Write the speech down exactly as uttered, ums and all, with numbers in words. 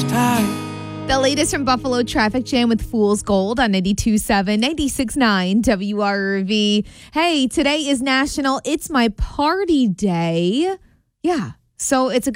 time. The latest from Buffalo Traffic Jam with Fool's Gold on ninety-two point seven, ninety-six point nine W R V. Hey, today is National It's My Party Day. Yeah, so it's a